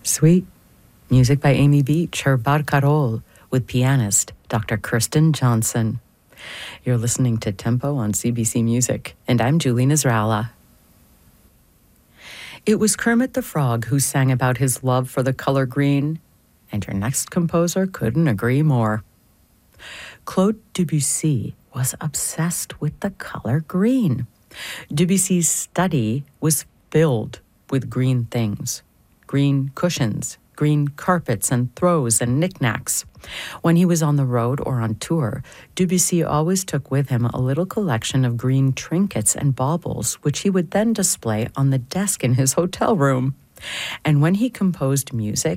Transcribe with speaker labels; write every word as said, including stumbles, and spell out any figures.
Speaker 1: Sweet. Music by Amy Beach, her Barcarolle, with pianist Doctor Kirsten Johnson. You're listening to Tempo on C B C Music, and I'm Julie Nasrallah. It was Kermit the Frog who sang about his love for the color green, and your next composer couldn't agree more. Claude Debussy was obsessed with the color green. Debussy's study was filled with green things. Green cushions, green carpets and throws and knickknacks. When he was on the road or on tour, Debussy always took with him a little collection of green trinkets and baubles, which he would then display on the desk in his hotel room. And when he composed music,